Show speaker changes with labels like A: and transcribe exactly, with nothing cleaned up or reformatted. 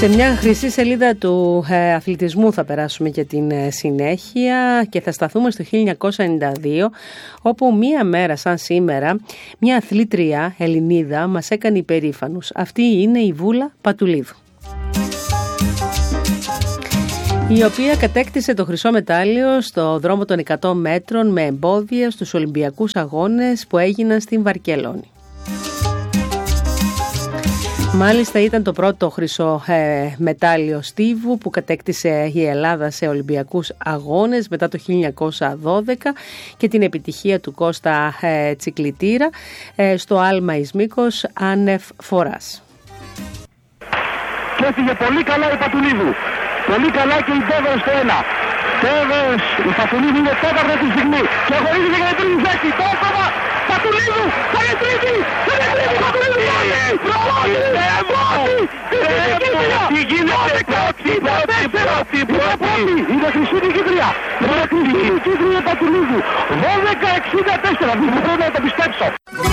A: Σε μια χρυσή σελίδα του ε, αθλητισμού θα περάσουμε και την ε, συνέχεια και θα σταθούμε στο χίλια εννιακόσια ενενήντα δύο, όπου μία μέρα σαν σήμερα μια αθλήτρια Ελληνίδα μας έκανε υπερήφανους. Αυτή είναι η Βούλα Πατουλίδου, η οποία κατέκτησε το χρυσό μετάλλιο στο δρόμο των εκατό μέτρων με εμπόδια στους Ολυμπιακούς Αγώνες που έγιναν στην Βαρκελόνη. Μάλιστα ήταν το πρώτο χρυσό ε, μετάλλιο στίβου που κατέκτησε η Ελλάδα σε Ολυμπιακούς Αγώνες μετά το χίλια εννιακόσια δώδεκα και την επιτυχία του Κώστα ε, Τσικλιτήρα ε, στο άλμα εις μήκος άνευ φοράς.
B: Και έφυγε πολύ καλά η Πατουλίδου. Πολύ καλά και η Τέβερ στο ένα. Τέβερ, η Πατουλίδου είναι τέταρτη τη στιγμή. Και αγωνίζεται για την τρίτη θέση. Το έκομα Πατουλίδου. Θα είναι τρίτη. Θα είναι τρίτη Πατουλίδου. Πρώτη. Πρώτη. Τι γίνεται πρώτη. Πρώτη. Πρώτη. Είναι χρυσή νικήτρια. Πρώτη νικήτρια Πατουλίδου. δώδεκα εξήντα τέσσερα. Δεν μπορώ να το πιστέψω.